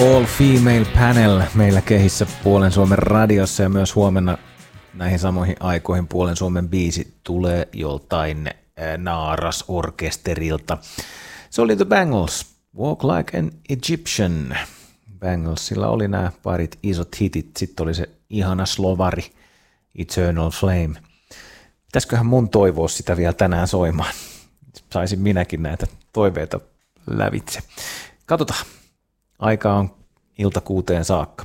All Female Panel meillä kehissä Puolen Suomen radiossa ja myös huomenna näihin samoihin aikoihin Puolen Suomen biisi tulee joltain naarasorkesterilta. Se oli The Bangles, Walk Like an Egyptian. Banglesilla oli nämä parit isot hitit, sitten oli se ihana slovari Eternal Flame. Pitäisiköhän mun toivoa sitä vielä tänään soimaan? Saisin minäkin näitä toiveita lävitse. Katsotaan. Aika on ilta 6 saakka.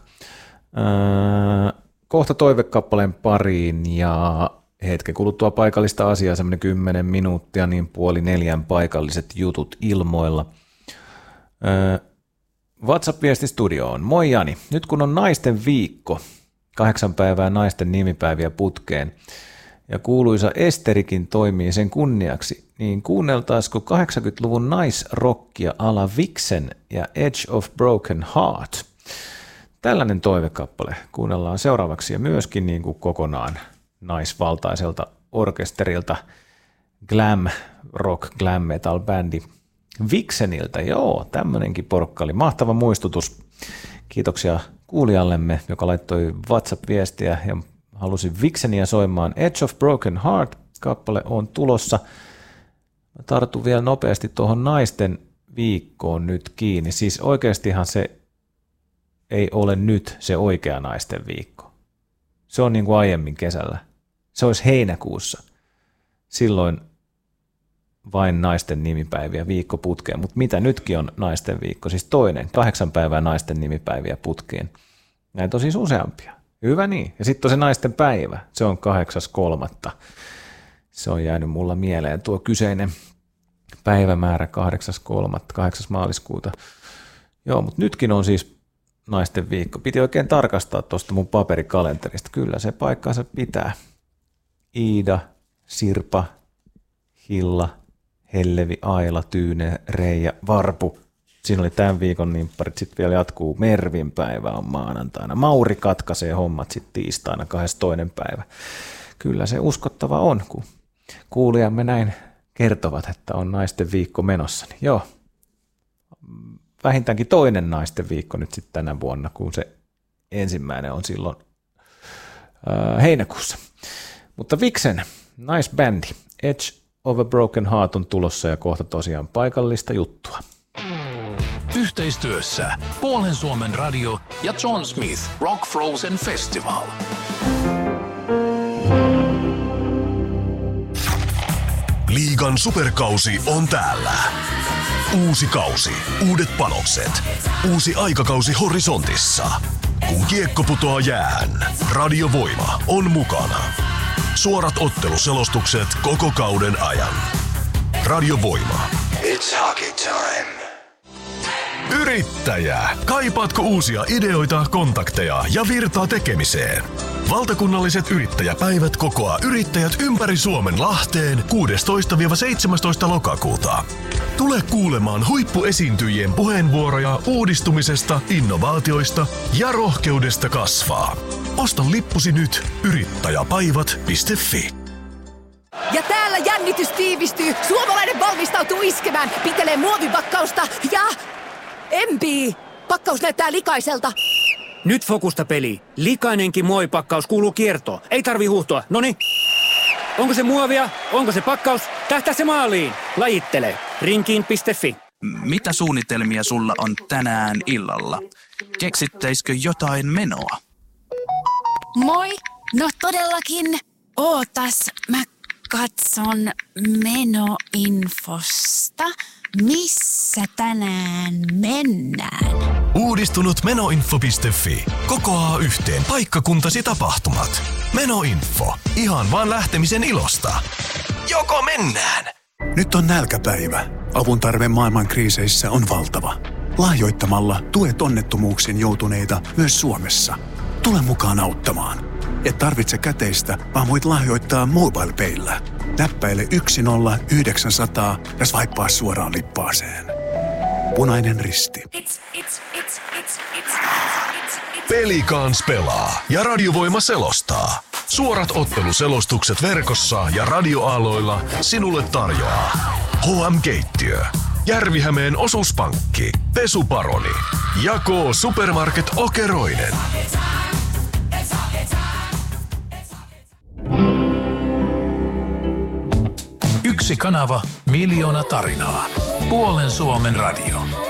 Kohta toivekappaleen pariin ja hetken kuluttua paikallista asiaa, semmoinen 10 minuuttia, niin 3:30 paikalliset jutut ilmoilla. WhatsApp-viesti studioon. Moi Jani, nyt kun on naisten viikko, 8 päivää naisten nimipäiviä putkeen, ja kuuluisa Esterikin toimii sen kunniaksi, niin kuunneltaisiko 80-luvun naisrockia ala Vixen ja Edge of Broken Heart? Tällainen toivekappale kuunnellaan seuraavaksi ja myöskin niin kuin kokonaan naisvaltaiselta orkesterilta glam rock, glam metal bändi Vixeniltä. Joo, tämmönenkin porkka oli. Mahtava muistutus. Kiitoksia kuulijallemme, joka laittoi WhatsApp-viestiä ja halusi Vixenia soimaan. Edge of Broken Heart-kappale on tulossa. Mä tartun vielä nopeasti tuohon naisten viikkoon nyt kiinni. Siis oikeastihan se ei ole nyt se oikea naisten viikko. Se on niin kuin aiemmin kesällä. Se olisi heinäkuussa. Silloin vain naisten nimipäiviä viikko putkeen. Mutta mitä nytkin on naisten viikko? Siis toinen, 8 päivää naisten nimipäiviä putkeen. Näitä on siis useampia. Hyvä niin. Ja sitten on se naisten päivä. Se on 8.3. Se on jäänyt mulla mieleen tuo kyseinen päivämäärä 8.3. 8. maaliskuuta. Joo, mutta nytkin on siis naisten viikko. Piti oikein tarkastaa tuosta mun paperikalenterista. Kyllä se paikkaansa pitää. Iida, Sirpa, Hilla, Hellevi, Aila, Tyyne, Reija, Varpu. Siinä oli tämän viikon nimpparit. Sitten vielä jatkuu Mervin päivä on maanantaina. Mauri katkaisee hommat sitten tiistaina 2. päivä. Kyllä se uskottava on, kun kuulijamme näin kertovat, että on naisten viikko menossa. Niin joo, vähintäänkin toinen naisten viikko nyt sitten tänä vuonna, kun se ensimmäinen on silloin heinäkuussa. Mutta Vixen, nice bändi, Edge of a Broken Heart on tulossa ja kohta tosiaan paikallista juttua. Yhteistyössä Puolen Suomen radio ja John Smith Rock Frozen Festival. Liigan superkausi on täällä. Uusi kausi, uudet panokset, uusi aikakausi horisontissa. Kun kiekko putoaa jäähän, Radiovoima on mukana. Suorat otteluselostukset koko kauden ajan. Radiovoima. It's hockey time. Yrittäjä! Kaipaatko uusia ideoita, kontakteja ja virtaa tekemiseen? Valtakunnalliset yrittäjäpäivät kokoaa yrittäjät ympäri Suomen Lahteen 16-17 lokakuuta. Tule kuulemaan huippuesiintyjien puheenvuoroja uudistumisesta, innovaatioista ja rohkeudesta kasvaa. Osta lippusi nyt yrittäjäpäivät.fi. Ja täällä jännitys tiivistyy. Suomalainen valmistautuu iskemään. Pitelee muovipakkausta ja empii. Pakkaus näyttää likaiselta. Nyt fokusta peli. Likainenkin muovipakkaus kuuluu kiertoon. Ei tarvi huuhtoa. Noniin. Onko se muovia? Onko se pakkaus? Tähtää se maaliin. Lajittele. Rinkiin.fi. Mitä suunnitelmia sulla on tänään illalla? Keksittäisikö jotain menoa? Moi. No todellakin. Ootas, mä katson menoinfosta. Missä tänään mennään? Uudistunut menoinfo.fi kokoaa yhteen paikkakuntasi tapahtumat. Menoinfo. Ihan vaan lähtemisen ilosta. Joko mennään? Nyt on nälkäpäivä. Avun tarve maailman kriiseissä on valtava. Lahjoittamalla tuet onnettomuuksiin joutuneita myös Suomessa. Tule mukaan auttamaan. Et tarvitse käteistä, vaan voit lahjoittaa MobilePayllä. Näppäile 10900 ja swipea suoraan lippaaseen. Punainen Risti. Pelikans pelaa ja Radiovoima selostaa. Suorat otteluselostukset verkossa ja radioaaloilla sinulle tarjoaa HM Keittiö. Järvi-Hämeen osuuspankki, Pesuparoni ja K-Supermarket Okeroinen. Yksi kanava, miljoona tarinaa. Puolen Suomen radio.